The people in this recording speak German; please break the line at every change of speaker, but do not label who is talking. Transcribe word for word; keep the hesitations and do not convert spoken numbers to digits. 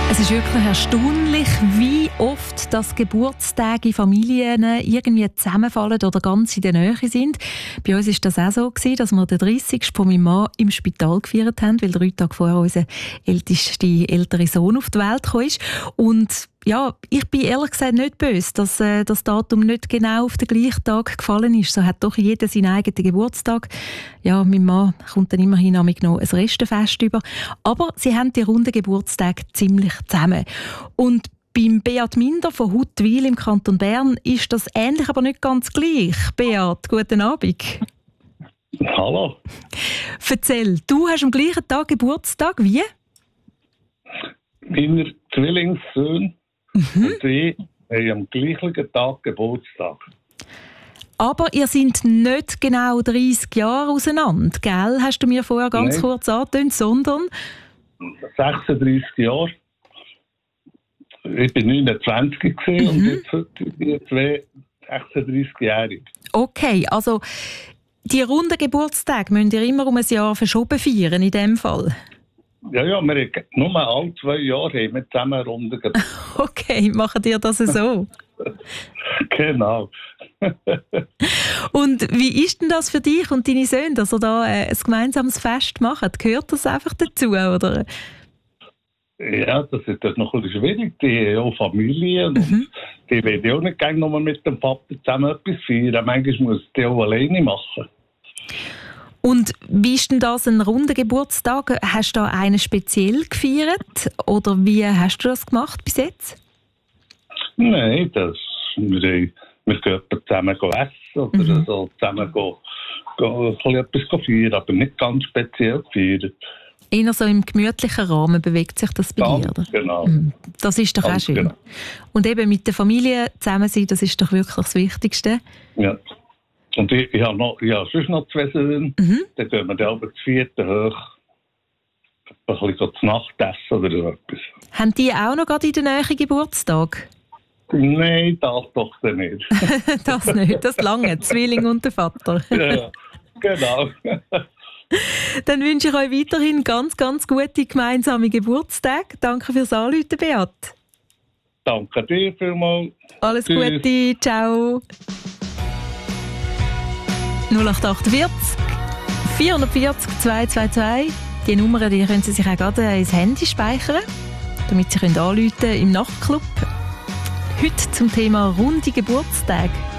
Es ist wirklich erstaunlich, wie oft das Geburtstage in Familien irgendwie zusammenfallen oder ganz in der Nähe sind. Bei uns war das auch so, dass wir den dreißigsten von meinem Mann im Spital gefeiert haben, weil drei Tage vorher unser ältester ältere Sohn auf die Welt gekommen ist. Und ja, ich bin ehrlich gesagt nicht böse, dass äh, das Datum nicht genau auf den gleichen Tag gefallen ist. So hat doch jeder seinen eigenen Geburtstag. Ja, mein Mann kommt dann immerhin noch ein Restenfest über. Aber sie haben die runden Geburtstage ziemlich zusammen. Und beim Beat Minder von Huttwil im Kanton Bern ist das ähnlich, aber nicht ganz gleich. Beat, guten Abend.
Hallo.
Erzähl, du hast am gleichen Tag Geburtstag, wie?
Meine Zwillingssöhne
Mhm.
und ich haben am gleichen Tag Geburtstag.
Aber ihr seid nicht genau dreißig Jahre auseinander, gell? Hast du mir vorher ganz
Nein.
kurz angetönt, sondern...
sechsunddreißig Jahre. Ich war neunundzwanzig gewesen
Mhm.
und jetzt heute bin ich zwei sechsunddreißigjährige.
Okay, also die runden Geburtstage müsst ihr immer um ein Jahr verschoben feiern, in dem Fall.
Ja, ja, wir haben nur alle zwei Jahre haben wir zusammen eine Runde gemacht.
Okay, machen ihr das so?
Genau.
Und wie ist denn das für dich und deine Söhne, dass ihr da äh, ein gemeinsames Fest macht? Gehört das einfach dazu, oder?
Ja, das ist das noch ein bisschen schwierig. Die haben ja auch Familie und
Mhm.
die wollen ja auch nicht gerne noch mal mit dem Papa zusammen etwas feiern. Manchmal muss die auch alleine machen.
Und wie ist denn das, ein runder Geburtstag? Hast du da einen speziell gefeiert? Oder wie hast du das gemacht bis jetzt?
Nein, das, wir, haben- wir gehen etwa zusammen essen oder
Mhm.
so, zusammen go, go, ein bisschen etwas feiern, aber nicht ganz speziell feiern.
Eher so im gemütlichen Rahmen bewegt sich das bei dir,
Ganz
oder?
genau.
Mhm. Das ist doch
Ganz
auch schön.
genau.
Und eben mit der Familie zusammen sein, das ist doch wirklich das Wichtigste.
Ja. Und ich, ich habe noch, ich habe sonst noch zwei Söhne,
Mhm.
dann gehen wir dann aber das vierte hoch, ein bisschen so zu Nacht essen oder so etwas.
Haben die auch noch gerade in der Nähe Geburtstag?
Nein, das doch dann nicht.
Das nicht, das lange, Zwilling und der Vater.
Ja, genau.
Dann wünsche ich euch weiterhin ganz, ganz gute gemeinsame Geburtstage. Danke fürs Anrufen, Beat.
Danke dir vielmals.
Alles
Tschüss.
Gute, ciao. null acht acht vier vier vier vier zwei zwei zwei. Die Nummer, die können Sie sich auch gerade ins Handy speichern, damit Sie anrufen können im Nachtclub. Heute zum Thema runde Geburtstage.